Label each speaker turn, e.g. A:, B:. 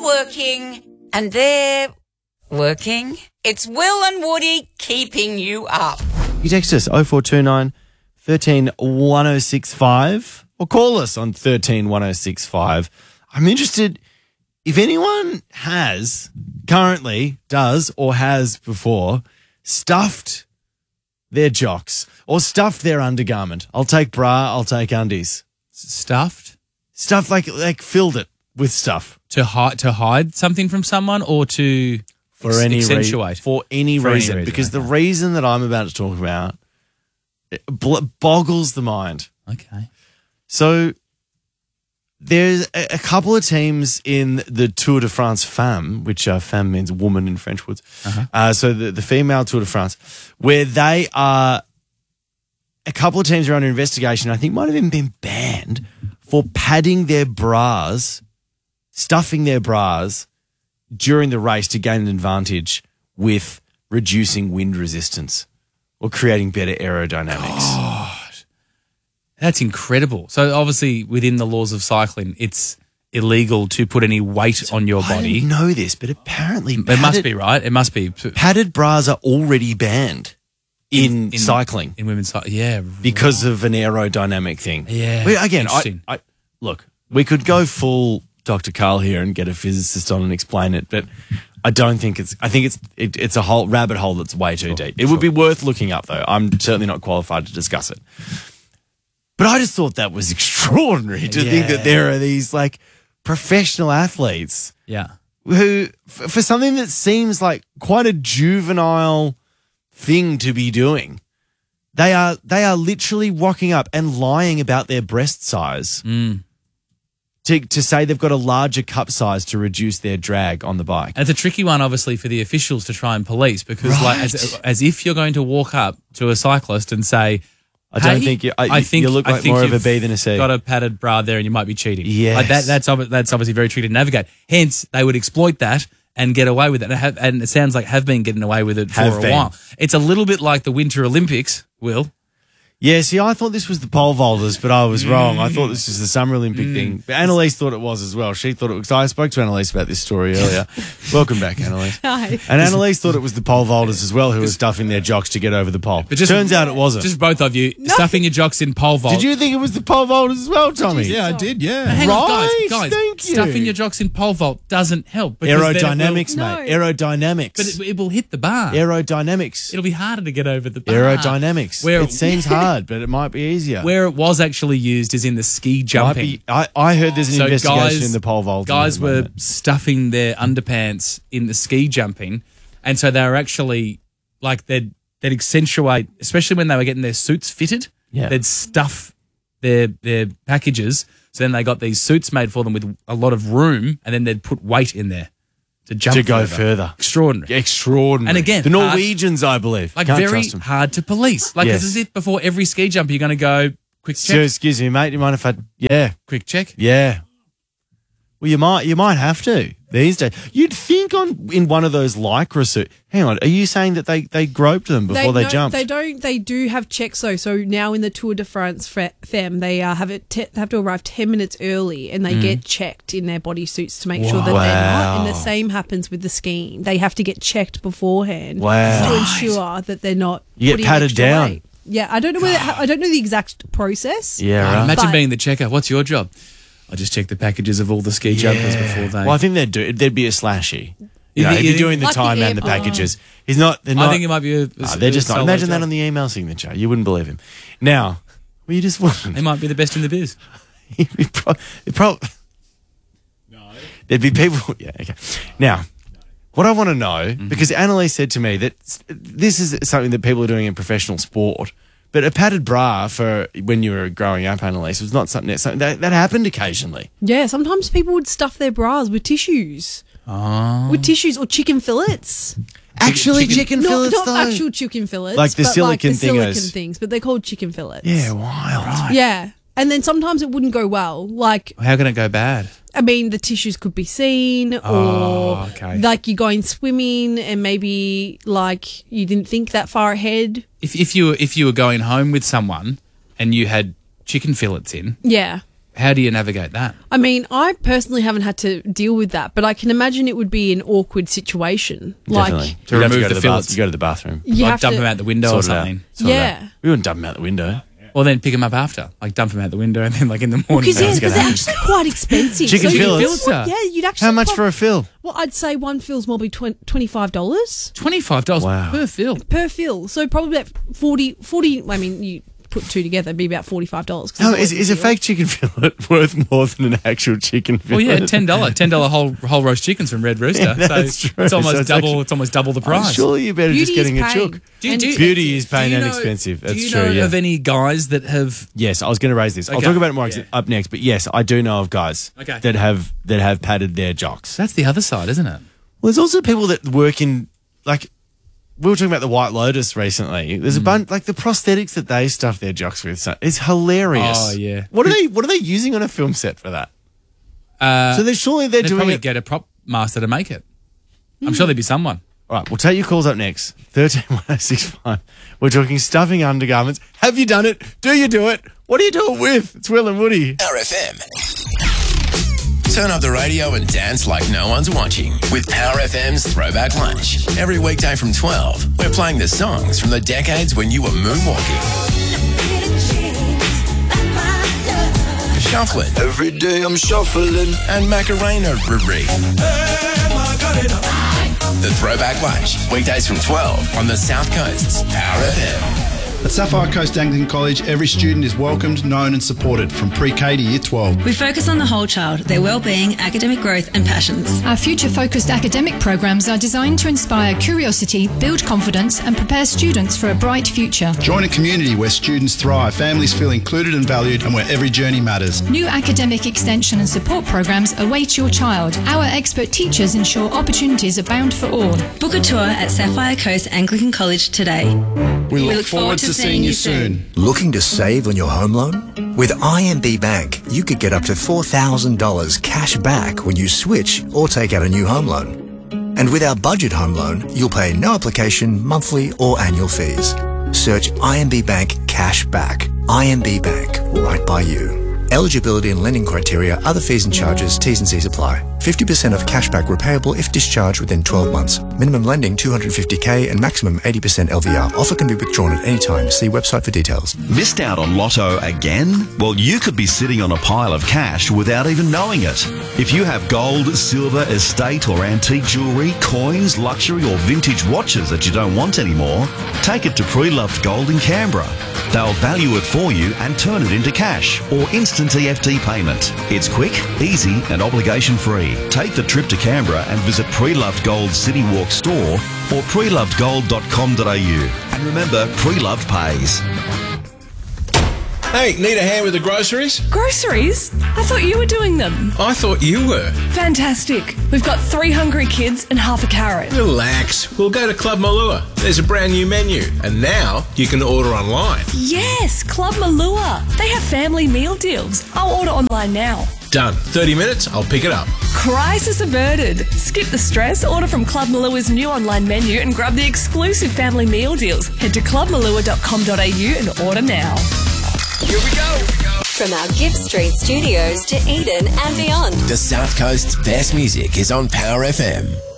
A: you're working and they're working. It's Will and Woody keeping you up.
B: You text us 0429 13 1065 or call us on 13 1065. I'm interested if anyone has, currently does or has before, stuffed their jocks or stuffed their undergarment. I'll take bra, I'll take undies.
C: Stuffed?
B: Stuff like filled it with stuff.
C: To hide something from someone or to accentuate?
B: For any reason. Because the reason that I'm about to talk about it boggles the mind.
C: Okay.
B: So there's a couple of teams in the Tour de France Femme, which femme means woman in French words. So the female Tour de France, where they are a couple of teams are under investigation. I think might have even been banned for padding their bras, stuffing their bras during the race to gain an advantage with reducing wind resistance or creating better aerodynamics.
C: That's incredible. So obviously within the laws of cycling, it's illegal to put any weight on your
B: I
C: body.
B: didn't know this, but apparently
C: It must be, right? It must be.
B: padded bras are already banned in cycling.
C: In women's cycling, yeah.
B: Because of an aerodynamic thing.
C: Yeah,
B: Well, again,
C: interesting.
B: I look, we could go full Dr. Carl here and get a physicist on and explain it, but I don't think I think it's a whole rabbit hole that's way too deep. It would be worth looking up, though. I'm certainly not qualified to discuss it. But I just thought that was extraordinary to think that there are these like professional athletes who, for something that seems like quite a juvenile thing to be doing, they are literally rocking up and lying about their breast size to say they've got a larger cup size to reduce their drag on the bike.
C: And it's a tricky one, obviously, for the officials to try and police because, like, as if you're going to walk up to a cyclist and say,
B: I don't think you. I think you look like more of a B than a C.
C: Got a padded bra there, and you might be cheating.
B: Yes.
C: Like that's obviously very tricky to navigate. Hence, they would exploit that and get away with it. And it sounds like have been getting away with it for a while. It's a little bit like the Winter Olympics, Will.
B: Yeah, see, I thought this was the pole vaulters, but I was wrong. I thought this was the Summer Olympic thing. But Annalise thought it was as well. She thought it was. I spoke to Annalise about this story earlier. Welcome back, Annalise.
D: Hi.
B: And Annalise thought it was the pole vaulters as well who were stuffing their jocks to get over the pole. But turns out it wasn't.
C: Just both of you stuffing your jocks in pole vault.
B: Did you think it was the pole vaulters as well, Tommy?
E: Yeah, I did, yeah.
C: Hang on, guys,
B: thank you.
C: stuffing your jocks in pole vault doesn't help. because
B: Aerodynamics,
C: then
B: mate. Aerodynamics.
C: But it will hit the bar.
B: Aerodynamics.
C: It'll be harder to get over the bar.
B: Aerodynamics. It seems hard, but it might be easier.
C: Where it was actually used is in the ski jumping.
B: I heard there's an investigation in the pole vault.
C: Guys were stuffing their underpants in the ski jumping, and so they were actually like they'd accentuate, especially when they were getting their suits fitted.
B: Yeah.
C: They'd stuff their packages, so then they got these suits made for them with a lot of room, and then they'd put weight in there to jump
B: to go further.
C: Extraordinary.
B: And
C: again,
B: the Norwegians, I believe,
C: like
B: can't
C: very
B: trust them.
C: hard to police. Like it's as if before every ski jump you're going to go quick check.
B: So, excuse me, mate. You mind if I? Yeah,
C: quick check.
B: Yeah. Well, you might have to these days. You'd think in one of those Lycra suits. Hang on, are you saying that they groped them before they jumped?
D: They don't. They do have checks though. So now in the Tour de France Femme, they have to arrive 10 minutes early, and they get checked in their bodysuits to make sure that they're not. And the same happens with the skiing. They have to get checked beforehand to ensure that they're not.
B: You get patted down.
D: Weight. Yeah, I don't know I don't know the exact process.
B: Yeah, right.
C: Imagine being the checker. What's your job? I just check the packages of all the ski jumpers before they.
B: Well, I think there'd be a slashy. You know, he'd be doing the
D: like
B: time
D: the
B: and the
D: airport.
B: packages. He's not. They're not.
C: I think it might be
B: they're just not. Imagine that on the email signature. You wouldn't believe him. Now, well, you just wouldn't.
C: They might be the best in the biz.
B: There'd be people. Yeah. Okay. Now, what I want to know, because Annalise said to me that this is something that people are doing in professional sport. But a padded bra for when you were growing up, Annalise, was not something that happened occasionally.
D: Yeah, sometimes people would stuff their bras with tissues.
C: Oh.
D: With tissues or chicken fillets.
B: Actually, chicken fillets,
D: not
B: though?
D: actual chicken fillets.
B: Like the
D: but
B: silicon
D: like the
B: thingos.
D: silicon things, but they're called chicken fillets.
B: Yeah, wild. Right.
D: Yeah. And then sometimes it wouldn't go well. Like,
C: How can it go bad?
D: I mean, the tissues could be seen, or like you're going swimming and maybe like you didn't think that far ahead.
C: If you were going home with someone and you had chicken fillets in,
D: Yeah.
C: How do you navigate that?
D: I mean, I personally haven't had to deal with that, but I can imagine it would be an awkward situation.
B: Definitely.
D: Like,
B: To remove
C: remove
B: the
C: the
B: fillets.
C: fillets.
B: You go to the bathroom.
D: you
C: Like
D: have
C: dump
D: to
C: them out the window
B: Sort
C: or
B: it out.
C: something.
B: Sort it
D: Yeah.
B: out. We wouldn't dump them out the window.
C: Or then pick them up after. Like dump them out the window and then like in the morning.
D: Because
B: gonna
D: they're
B: happen.
D: actually quite expensive.
B: Chicken fillets?
D: Yeah, you'd actually.
B: How much for a fill?
D: Well, I'd say one fill's probably $25
C: $25
B: Wow.
C: per fill.
D: per fill. So probably about 40. I mean, you put two together, it'd be about $45.
B: No, is a fake chicken fillet worth more than an actual chicken
C: Well,
B: fillet?
C: yeah, $10 whole roast chickens from Red Rooster.
B: Yeah, that's
C: so
B: true.
C: it's almost
B: So it's
C: double.
B: actually-
C: It's almost double the
B: Oh,
C: price.
B: surely you're better just
D: Beauty is
B: getting a
D: paying.
B: chook. Beauty is paying
C: do you
B: and
C: know-
B: expensive. That's
C: do you
B: true,
C: know
B: yeah.
C: of any guys that have?
B: Yes, I was going to raise this. I'll
C: Okay.
B: talk about it more
C: Yeah.
B: up next. But yes, I do know of guys
C: Okay.
B: that have padded their jocks.
C: That's the other side, isn't it?
B: Well, there's also people that work in, like, we were talking about the White Lotus recently. There's a bunch, like the prosthetics that they stuff their jocks with. So it's hilarious.
C: Oh, yeah.
B: What are they using on a film set for that? So they're
C: They'd
B: doing
C: probably
B: it.
C: get a prop master to make it. I'm sure there'd be someone.
B: All right, we'll take your calls up next. 131065. We're talking stuffing undergarments. Have you done it? Do you do it? What do you do it with? It's Will and Woody.
E: RFM. Turn up the radio and dance like no one's watching with Power FM's Throwback Lunch. Every weekday from 12, we're playing the songs from the decades when you were moonwalking, shuffling,
F: Every day I'm shuffling.
E: and Macarena Riri. The Throwback Lunch, weekdays from 12 on the South Coast's Power FM.
G: At Sapphire Coast Anglican College, every student is welcomed, known and supported from pre-K to Year 12.
H: We focus on the whole child, their well-being, academic growth and passions.
I: Our future-focused academic programs are designed to inspire curiosity, build confidence and prepare students for a bright future.
G: Join a community where students thrive, families feel included and valued, and where every journey matters.
I: New academic extension and support programs await your child. Our expert teachers ensure opportunities abound for all.
H: Book a tour at Sapphire Coast Anglican College today.
G: We look forward to seeing you soon.
F: Looking to save on your home loan? With IMB Bank, you could get up to $4,000 cash back when you switch or take out a new home loan. And with our budget home loan, you'll pay no application, monthly or annual fees. Search IMB Bank Cash Back. IMB Bank, right by you. Eligibility and lending criteria, other fees and charges, T's and C's apply. 50% of cashback repayable if discharged within 12 months. Minimum lending $250K and maximum 80% LVR. Offer can be withdrawn at any time. See website for details.
J: Missed out on Lotto again? Well, you could be sitting on a pile of cash without even knowing it. If you have gold, silver, estate or antique jewellery, coins, luxury or vintage watches that you don't want anymore, take it to Pre-Loved Gold in Canberra. They'll value it for you and turn it into cash or instant EFT payment. It's quick, easy and obligation free. Take the trip to Canberra and visit Pre-Loved Gold's City Walk store or prelovedgold.com.au. And remember, Pre-Loved pays.
K: Hey, need a hand with the groceries?
L: Groceries? I thought you were doing them.
K: I thought you were.
L: Fantastic. We've got 3 hungry kids and half a carrot.
K: Relax. We'll go to Club Malua. There's a brand new menu. And now you can order online.
L: Yes, Club Malua. They have family meal deals. I'll order online now.
K: Done. 30 minutes, I'll pick it up.
L: Crisis averted. Skip the stress, order from Club Malua's new online menu and grab the exclusive family meal deals. Head to clubmalua.com.au and order now.
K: Here we go.
M: From our Gibbs Street studios to Eden and beyond.
E: The South Coast's best music is on Power FM.